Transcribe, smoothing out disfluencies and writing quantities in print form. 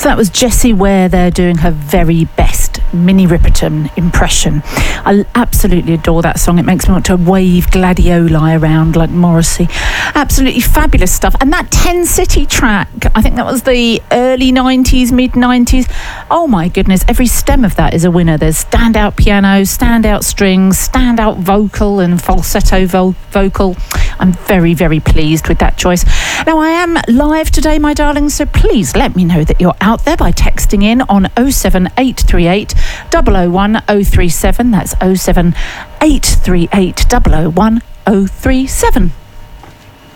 So that was Jessie Ware there doing her very best Minnie Riperton impression. I absolutely adore that song. It makes me want to wave gladioli around like Morrissey. Absolutely fabulous stuff. And that 10 City track, I think that was the early 90s, mid 90s. Oh my goodness, every stem of that is a winner. There's standout piano, standout strings, standout vocal and falsetto vocal. I'm very, very pleased with that choice. Now, I am live today, my darlings, so please let me know that you're out there by texting in on 07838 001 037. That's 07838 001 037.